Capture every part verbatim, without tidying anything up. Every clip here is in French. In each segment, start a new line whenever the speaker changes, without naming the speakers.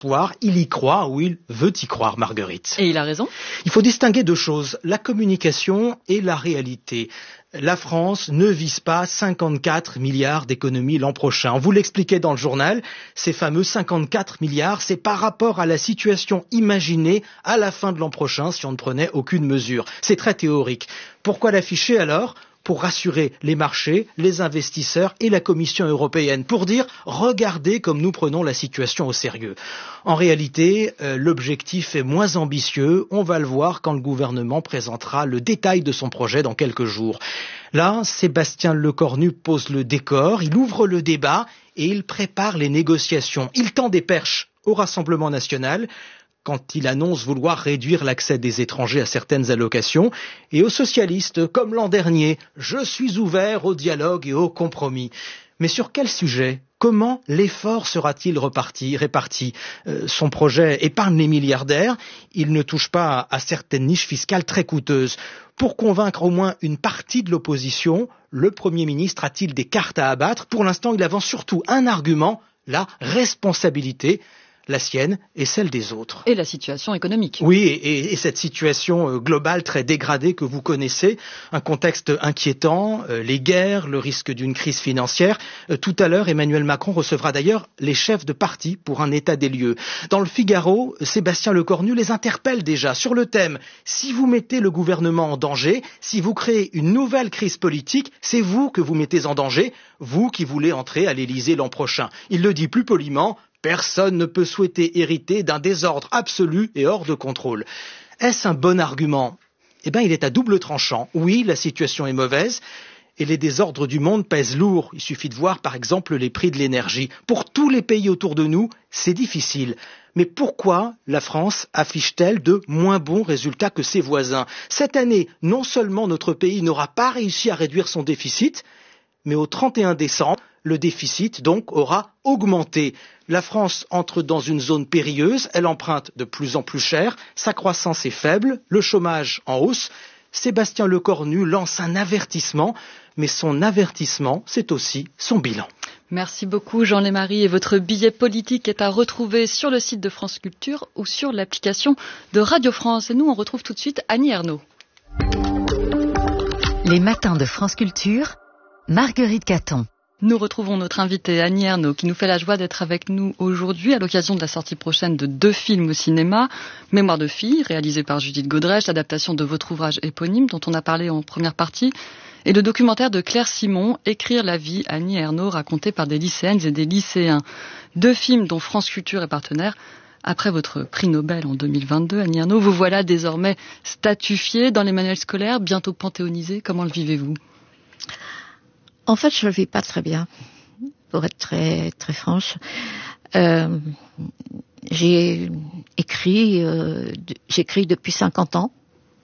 espoir, il y croit ou il veut y croire, Marguerite.
Et il a raison.
Il faut distinguer deux choses, la communication et la réalité. La France ne vise pas cinquante-quatre milliards d'économies l'an prochain. On vous l'expliquait dans le journal, ces fameux cinquante-quatre milliards, c'est par rapport à la situation imaginée à la fin de l'an prochain si on ne prenait aucune mesure. C'est très théorique. Pourquoi l'afficher alors ? Pour rassurer les marchés, les investisseurs et la Commission européenne, pour dire « regardez comme nous prenons la situation au sérieux ». En réalité, euh, l'objectif est moins ambitieux, on va le voir quand le gouvernement présentera le détail de son projet dans quelques jours. Là, Sébastien Lecornu pose le décor, il ouvre le débat et il prépare les négociations. Il tend des perches au Rassemblement national, quand il annonce vouloir réduire l'accès des étrangers à certaines allocations, et aux socialistes, comme l'an dernier, je suis ouvert au dialogue et au compromis. Mais sur quel sujet ? Comment l'effort sera-t-il reparti, réparti ? euh, Son projet épargne les milliardaires, il ne touche pas à, à certaines niches fiscales très coûteuses. Pour convaincre au moins une partie de l'opposition, le Premier ministre a-t-il des cartes à abattre ? Pour l'instant, il avance surtout un argument, la responsabilité. La sienne et celle des autres.
Et la situation économique.
Oui, et, et cette situation globale très dégradée que vous connaissez, un contexte inquiétant, euh, les guerres, le risque d'une crise financière. Euh, tout à l'heure, Emmanuel Macron recevra d'ailleurs les chefs de parti pour un état des lieux. Dans le Figaro, Sébastien Lecornu les interpelle déjà sur le thème « Si vous mettez le gouvernement en danger, si vous créez une nouvelle crise politique, c'est vous que vous mettez en danger, vous qui voulez entrer à l'Élysée l'an prochain. » Il le dit plus poliment. Personne ne peut souhaiter hériter d'un désordre absolu et hors de contrôle. Est-ce un bon argument ? Eh bien, il est à double tranchant. Oui, la situation est mauvaise et les désordres du monde pèsent lourd. Il suffit de voir, par exemple, les prix de l'énergie. Pour tous les pays autour de nous, c'est difficile. Mais pourquoi la France affiche-t-elle de moins bons résultats que ses voisins ? Cette année, non seulement notre pays n'aura pas réussi à réduire son déficit, mais au trente et un décembre, le déficit donc aura augmenté. La France entre dans une zone périlleuse, elle emprunte de plus en plus cher, sa croissance est faible, le chômage en hausse. Sébastien Lecornu lance un avertissement, mais son avertissement, c'est aussi son bilan.
Merci beaucoup Jean Lémarie, et votre billet politique est à retrouver sur le site de France Culture ou sur l'application de Radio France. Et nous, on retrouve tout de suite Annie Ernaux.
Les matins de France Culture, Marguerite Caton.
Nous retrouvons notre invitée Annie Ernaux qui nous fait la joie d'être avec nous aujourd'hui à l'occasion de la sortie prochaine de deux films au cinéma. Mémoire de fille, réalisé par Judith Godrèche, l'adaptation de votre ouvrage éponyme dont on a parlé en première partie, et le documentaire de Claire Simon, Écrire la vie, Annie Ernaux, raconté par des lycéennes et des lycéens. Deux films dont France Culture est partenaire. Après votre prix Nobel en deux mille vingt-deux, Annie Ernaux, vous voilà désormais statufiée dans les manuels scolaires, bientôt panthéonisée. Comment le vivez-vous ?
En fait, je le vis pas très bien, pour être très très franche. Euh, j'ai écrit, euh, j'écris depuis cinquante ans,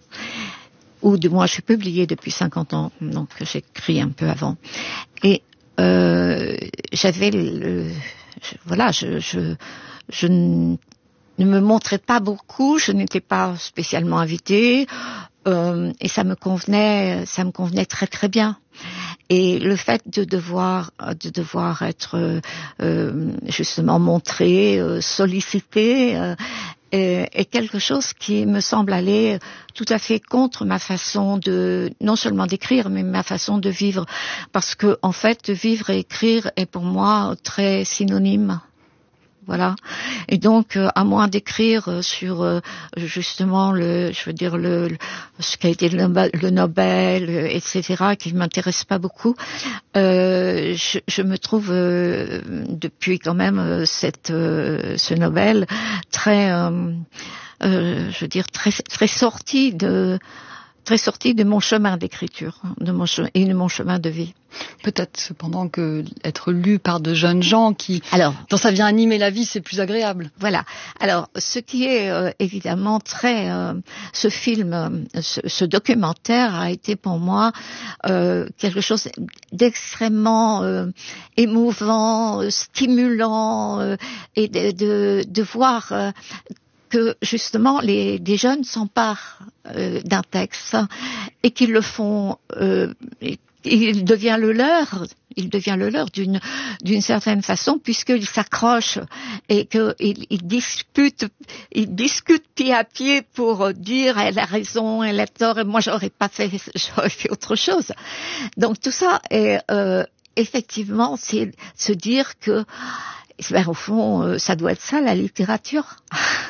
ou du moins je suis publiée depuis cinquante ans, donc j'écris un peu avant. Et euh, j'avais, le, je, voilà, je, je, je ne me montrais pas beaucoup, je n'étais pas spécialement invitée, euh, et ça me convenait, ça me convenait très très bien. Et le fait de devoir de devoir être euh, justement montré, euh, sollicité, euh, est, est quelque chose qui me semble aller tout à fait contre ma façon de non seulement d'écrire, mais ma façon de vivre, parce que en fait, vivre et écrire est pour moi très synonyme. Voilà. Et donc, euh, à moins d'écrire euh, sur euh, justement le, je veux dire le, le ce qui a été le Nobel, le Nobel euh, et cetera, qui m'intéresse pas beaucoup, euh, je, je me trouve euh, depuis quand même euh, cette euh, ce Nobel très, euh, euh, je veux dire très très sorti de très sorti de mon chemin d'écriture, de mon chemin, et de mon chemin de vie.
Peut-être cependant que être lu par de jeunes gens qui,
alors,
dont ça vient animer la vie, c'est plus agréable.
Voilà. Alors, ce qui est euh, évidemment très, euh, ce film, euh, ce, ce documentaire a été pour moi euh, quelque chose d'extrêmement euh, émouvant, euh, stimulant, euh, et de, de, de voir. Euh, que justement les des jeunes s'emparent euh, d'un texte et qu'ils le font, euh, il devient le leur, Il devient le leur d'une d'une certaine façon, puisqu'il s'accroche et qu'il il dispute, il discute pied à pied pour dire elle a raison, elle a tort, et moi j'aurais pas fait, j'aurais fait autre chose. Donc tout ça est euh, effectivement, c'est se dire que, ben, au fond, euh, ça doit être ça la littérature.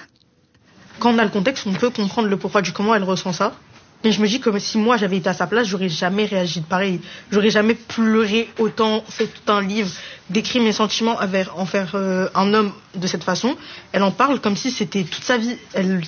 Quand on a le contexte, on peut comprendre le pourquoi du comment elle ressent ça. Mais je me dis que si moi j'avais été à sa place, j'aurais jamais réagi de pareil. J'aurais jamais pleuré autant, fait tout un livre, décrit mes sentiments envers, envers euh, un homme de cette façon. Elle en parle comme si c'était toute sa vie. Elle...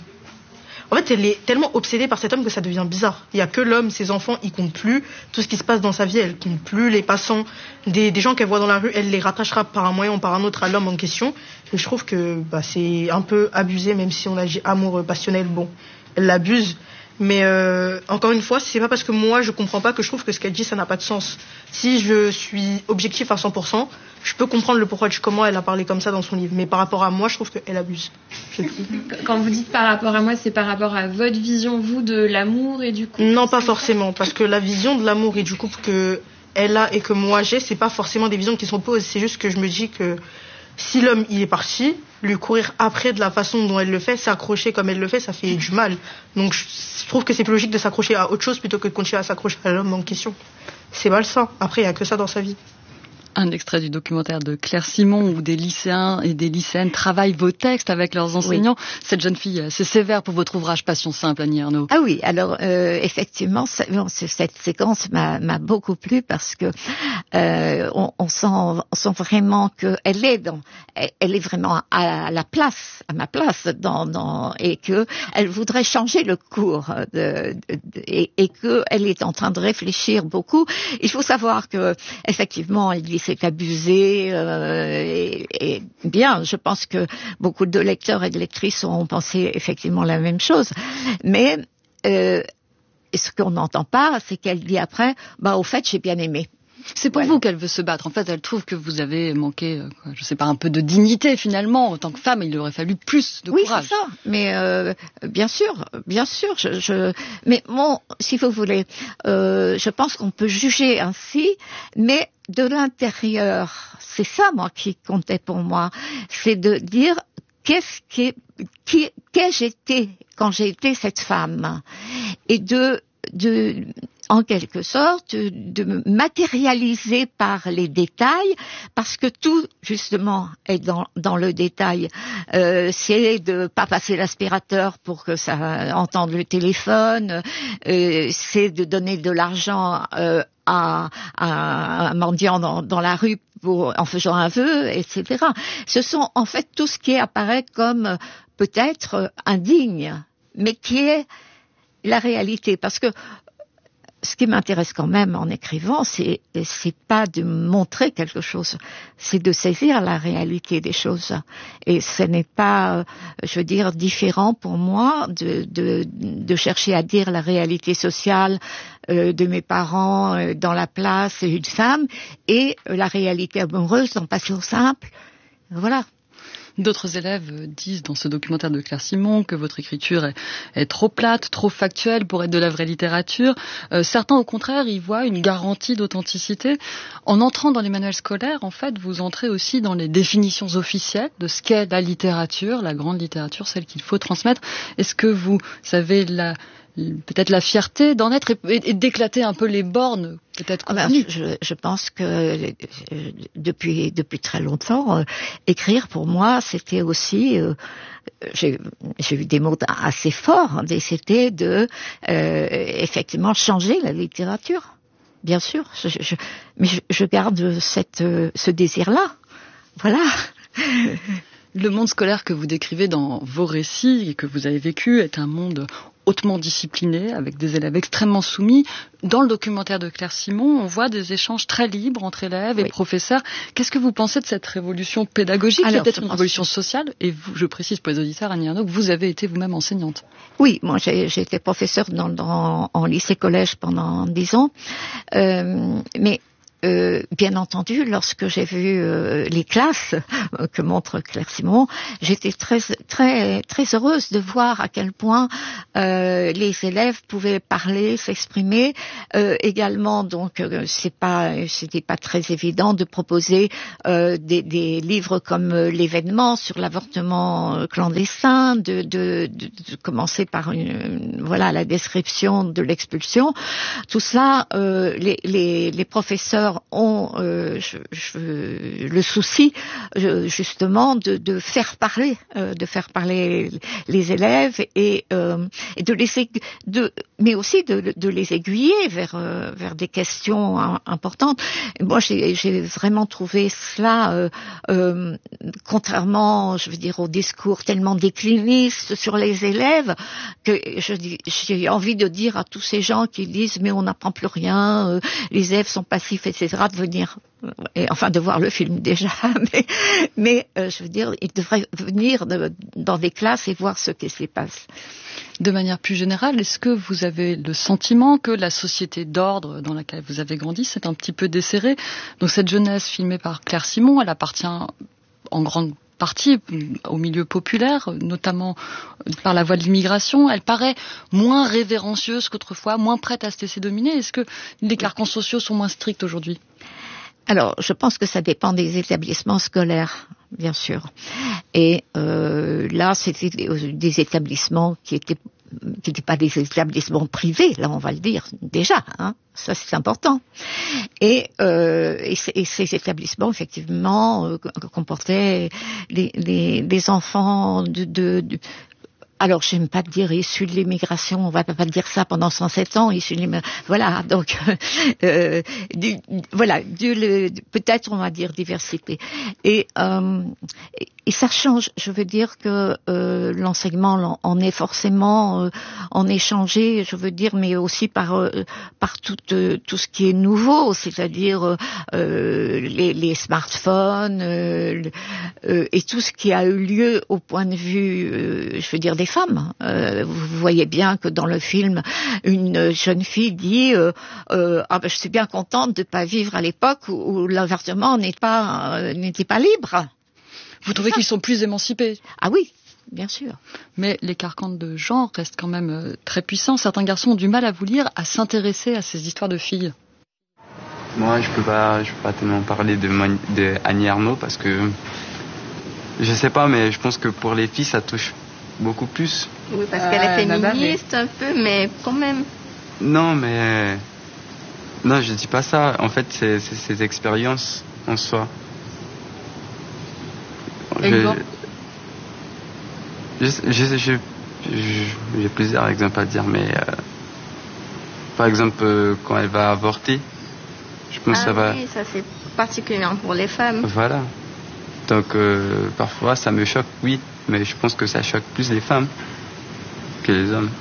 En fait, elle est tellement obsédée par cet homme que ça devient bizarre. Il y a que l'homme, ses enfants, ils comptent plus. Tout ce qui se passe dans sa vie, elle compte plus. Les passants, des, des gens qu'elle voit dans la rue, elle les rattachera par un moyen ou par un autre à l'homme en question. Et je trouve que bah, c'est un peu abusé, même si on a dit amour passionnel. Bon, elle l'abuse. Mais euh, encore une fois, c'est pas parce que moi je comprends pas que je trouve que ce qu'elle dit ça n'a pas de sens. Si je suis objectif à cent pour cent, je peux comprendre le pourquoi du comment elle a parlé comme ça dans son livre. Mais par rapport à moi, je trouve qu'elle abuse.
Quand vous dites par rapport à moi, c'est par rapport à votre vision, vous, de l'amour et du couple?
Non, pas forcément, parce que la vision de l'amour et du couple que elle a et que moi j'ai, c'est pas forcément des visions qui s'opposent. C'est juste que je me dis que si l'homme il est parti, lui courir après de la façon dont elle le fait, s'accrocher comme elle le fait, ça fait du mal. Donc je trouve que c'est plus logique de s'accrocher à autre chose plutôt que de continuer à s'accrocher à l'homme en question. C'est malsain. Après, il n'y a que ça dans sa vie.
Un extrait du documentaire de Claire Simon où des lycéens et des lycéennes travaillent vos textes avec leurs enseignants. Oui. Cette jeune fille, c'est sévère pour votre ouvrage Passion simple, Annie Ernaux.
Ah oui, alors euh, effectivement, ça, bon, cette séquence m'a, m'a beaucoup plu parce que euh, on, on, sent, on sent vraiment qu'elle est dans, elle est vraiment à la place, à ma place, dans, dans et que elle voudrait changer le cours de, de, de, et, et que elle est en train de réfléchir beaucoup. Il faut savoir que effectivement, elle dit c'est abusé euh, et, et bien, je pense que beaucoup de lecteurs et de lectrices ont pensé effectivement la même chose. Mais euh, ce qu'on n'entend pas, c'est qu'elle dit après, bah au fait, j'ai bien aimé.
C'est pour voilà. vous qu'elle veut se battre. En fait, elle trouve que vous avez manqué, quoi, je sais pas, un peu de dignité finalement. En tant que femme, il aurait fallu plus de
oui,
courage.
Oui, c'est ça. Mais euh, bien sûr, bien sûr. Je, je... Mais bon, si vous voulez, euh, je pense qu'on peut juger ainsi, mais de l'intérieur, c'est ça, moi, qui comptait pour moi. C'est de dire qu'est-ce qui, qui, qu'ai-je été quand j'ai été cette femme, et de, de en quelque sorte, de me matérialiser par les détails, parce que tout, justement, est dans, dans le détail. Euh, c'est de pas passer l'aspirateur pour que ça entende le téléphone, euh, c'est de donner de l'argent euh, à, à un mendiant dans, dans la rue pour, en faisant un vœu, et cetera. Ce sont, en fait, tout ce qui apparaît comme peut-être indigne, mais qui est la réalité, parce que ce qui m'intéresse quand même en écrivant, c'est, c'est pas de montrer quelque chose, c'est de saisir la réalité des choses. Et ce n'est pas, je veux dire, différent pour moi de, de, de chercher à dire la réalité sociale euh, de mes parents euh, dans La Place, une femme, et la réalité amoureuse dans Passion simple. Voilà.
D'autres élèves disent dans ce documentaire de Claire Simon que votre écriture est, est trop plate, trop factuelle pour être de la vraie littérature. Euh, certains, au contraire, y voient une garantie d'authenticité. En entrant dans les manuels scolaires, en fait, vous entrez aussi dans les définitions officielles de ce qu'est la littérature, la grande littérature, celle qu'il faut transmettre. Est-ce que vous savez la... peut-être la fierté d'en être et, et d'éclater un peu les bornes, peut-être
ah ben, je, je pense que euh, depuis depuis très longtemps, euh, écrire pour moi, c'était aussi, euh, j'ai, j'ai eu des mots assez forts, mais c'était de euh, effectivement changer la littérature. Bien sûr, je, je, mais je, je garde cette, euh, ce désir-là. Voilà.
Le monde scolaire que vous décrivez dans vos récits et que vous avez vécu est un monde hautement discipliné, avec des élèves extrêmement soumis. Dans le documentaire de Claire Simon, on voit des échanges très libres entre élèves et oui. professeurs. Qu'est-ce que vous pensez de cette révolution pédagogique, Alors, qui est peut-être une révolution sociale? Et vous, je précise pour les auditeurs, Annie Ernaux, que vous avez été vous-même enseignante.
Oui, moi j'ai, j'ai été professeure dans, dans, en lycée-collège pendant dix ans. Euh, mais euh, bien entendu, lorsque j'ai vu euh, les classes euh, que montre Claire Simon, j'étais très très très heureuse de voir à quel point euh, les élèves pouvaient parler, s'exprimer. Euh, également, donc, euh, c'est pas c'était pas très évident de proposer euh, des, des livres comme euh, L'événement sur l'avortement clandestin, de, de, de, de commencer par une, voilà la description de l'expulsion. Tout cela, euh, les, les, les professeurs ont euh, je, je, le souci euh, justement de, de faire parler, euh, de faire parler les élèves et, euh, et de les de, mais aussi de, de les aiguiller vers euh, vers des questions hein, importantes. Et moi, j'ai, j'ai vraiment trouvé cela, euh, euh, contrairement, je veux dire, au discours tellement décliniste sur les élèves, que je dis, j'ai envie de dire à tous ces gens qui disent mais on n'apprend plus rien, euh, les élèves sont passifs, et cetera, de venir, et, enfin de voir le film déjà, mais, mais euh, je veux dire, ils devraient venir de, dans des classes et voir ce qui s'y passe.
De manière plus générale, est-ce que vous avez le sentiment que la société d'ordre dans laquelle vous avez grandi s'est un petit peu desserrée? Donc cette jeunesse filmée par Claire Simon, elle appartient en grande partie au milieu populaire, notamment par la voie de l'immigration. Elle paraît moins révérencieuse qu'autrefois, moins prête à se laisser dominer. Est-ce que les carcans sociaux sont moins stricts aujourd'hui?
Alors, je pense que ça dépend des établissements scolaires, bien sûr. Et euh, là, c'était des, des établissements qui étaient qui n'étaient pas des établissements privés, là on va le dire déjà, hein, ça c'est important. Et, euh, et, et ces établissements effectivement euh, comportaient des, des, des enfants de, de, de alors, j'aime pas dire issus de l'immigration, on va pas dire ça pendant cent sept ans, issus de l'immigration, voilà, donc, euh, du, voilà, du, le, peut-être on va dire diversité. Et, euh, et ça change, je veux dire que euh, l'enseignement en est forcément euh, en est changé, je veux dire, mais aussi par euh, par tout euh, tout ce qui est nouveau, c'est-à-dire euh, les, les smartphones euh, euh, et tout ce qui a eu lieu au point de vue, euh, je veux dire, des femmes. Euh, vous voyez bien que dans le film, une jeune fille dit euh, euh, ah ben je suis bien contente de pas vivre à l'époque où, où l'avortement n'est pas euh, n'était pas libre.
Vous trouvez qu'ils sont plus émancipés?
Ah oui, bien sûr.
Mais les carcans de genre restent quand même euh, très puissants. Certains garçons ont du mal à vous lire, à s'intéresser à ces histoires de filles.
Moi, je peux pas, je peux pas tellement parler de, de Annie Ernaux parce que je sais pas, mais je pense que pour les filles, ça touche beaucoup plus.
Oui, parce euh, qu'elle est féministe un peu, mais quand même.
Non, mais non, je dis pas ça. En fait, c'est ces expériences en soi. Je, je, je, je, j'ai plusieurs exemples à dire, mais euh, par exemple, euh, quand elle va avorter, je pense
ah
que ça va.
Oui, ça c'est particulièrement pour les femmes.
Voilà. Donc euh, parfois ça me choque, oui, mais je pense que ça choque plus les femmes que les hommes.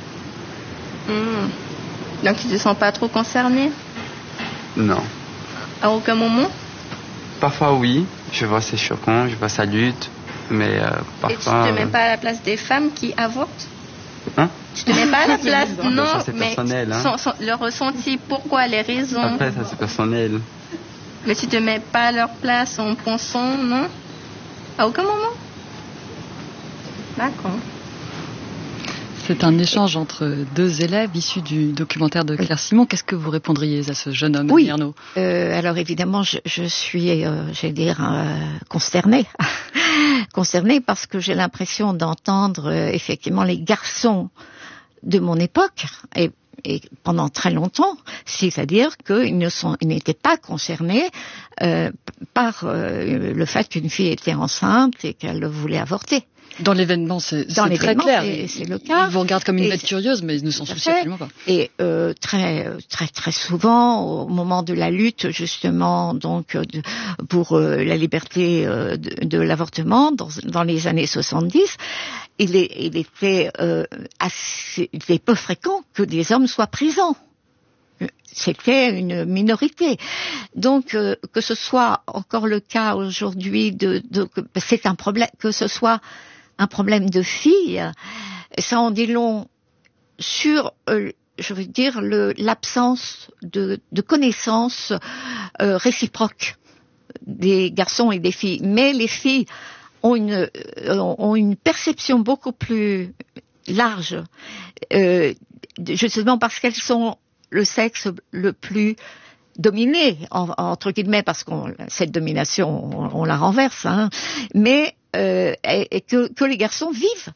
Mmh. Donc ils ne sont pas trop concernés?
Non.
À aucun moment?
Parfois oui, je vois c'est choquant, je vois ça lutte, mais euh, parfois...
Et tu ne te mets pas à la place des femmes qui avortent?
Hein?
Tu te mets pas à la place, non,
ça, c'est
mais
personnel, hein.
son, son, le ressenti, pourquoi, les raisons?
Après ça c'est personnel.
Mais tu te mets pas à leur place en pensant, non? À aucun moment? D'accord.
C'est un échange entre deux élèves issus du documentaire de Claire Simon. Qu'est-ce que vous répondriez à ce jeune homme,
Oui.
Arnaud?
Euh, alors évidemment, je, je suis, euh, je vais dire, euh, consternée, consternée parce que j'ai l'impression d'entendre euh, effectivement les garçons de mon époque et, et pendant très longtemps, c'est-à-dire qu'ils ne sont, ils n'étaient pas concernés euh, par euh, le fait qu'une fille était enceinte et qu'elle voulait avorter.
Dans l'événement, c'est très clair.
C'est le cas.
Ils vous regardent comme une et bête curieuse, mais ils ne s'en soucient absolument pas.
Et euh, très, très, très souvent, au moment de la lutte, justement, donc de, pour euh, la liberté euh, de, de l'avortement, dans, dans les années soixante-dix, il, est, il était euh, assez, il était peu fréquent que des hommes soient présents. C'était une minorité. Donc, euh, que ce soit encore le cas aujourd'hui, de, de, c'est un problème, que ce soit un problème de filles, ça en dit long sur euh, je veux dire, le, l'absence de, de connaissances euh, réciproques des garçons et des filles. Mais les filles ont une, euh, ont une perception beaucoup plus large, euh, justement parce qu'elles sont le sexe le plus dominé, en, entre guillemets, parce que cette domination, on, on la renverse, hein, mais euh, et, et que, que les garçons vivent